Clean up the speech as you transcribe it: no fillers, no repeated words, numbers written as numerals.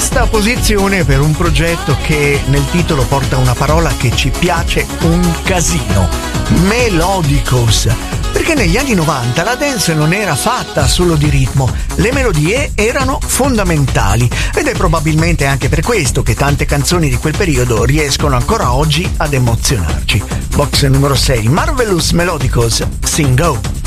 Sesta posizione per un progetto che nel titolo porta una parola che ci piace un casino: Melodicos. Perché negli anni 90 la dance non era fatta solo di ritmo, le melodie erano fondamentali ed è probabilmente anche per questo che tante canzoni di quel periodo riescono ancora oggi ad emozionarci. Box numero 6, Marvelous Melodicos, Sing Go.